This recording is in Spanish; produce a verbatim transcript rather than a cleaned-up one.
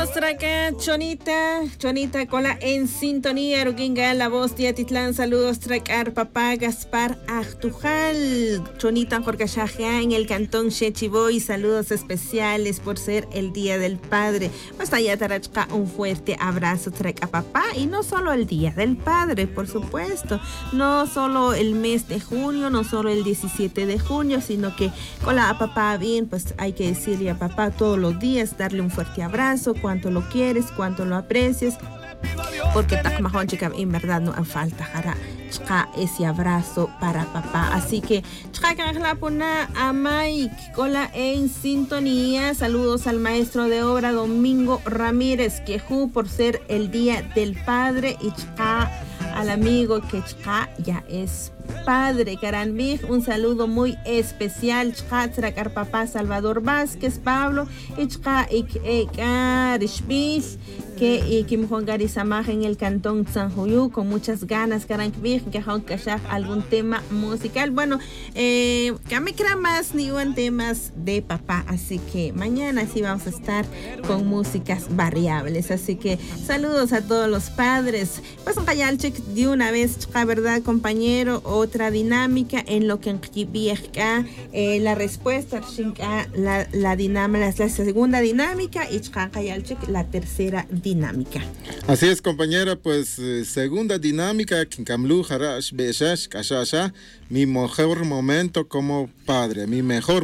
Saludos, Traca, Chonita, Chonita, cola en sintonía, Ruginga, la voz de Atitlán. Saludos, Tracar, papá, Gaspar, Ajtujal, Chonita, Jorcachajá, en el cantón Chechiboy. Saludos especiales por ser el Día del Padre. Pues allá, Tarachka, un fuerte abrazo, Traca, papá. Y no solo el Día del Padre, por supuesto, no solo el mes de junio, no solo el diecisiete de junio, sino que cola a papá bien, pues hay que decirle a papá todos los días, darle un fuerte abrazo, cuánto lo quieres, cuánto lo aprecias, porque takmahon chica en verdad no hace falta jara chka ese abrazo para papá. Así que chka kanjla puna a Mike cola en sintonía. Saludos al maestro de obra Domingo Ramírez, que ju por ser el Día del Padre, y chka al amigo que chka ya es padre, Caranbig, un saludo muy especial. Chka tracar papá Salvador Vázquez, Pablo, y chka ik ekarishbig, que y Kim Juan Garizamaj en el cantón San Juyu, con muchas ganas, Caranbig, que han cachar algún tema musical. Bueno, eh, que me crea más ni un temas de papá, así que mañana sí vamos a estar con músicas variables. Así que saludos a todos los padres. Pues un cayalchik de una vez, chka, ¿verdad, compañero? Otra dinámica en lo que en eh, la respuesta la, la dinámica, la segunda dinámica, y la tercera dinámica. Así es, compañera, pues eh, segunda dinámica, mi mejor momento como padre, mi mejor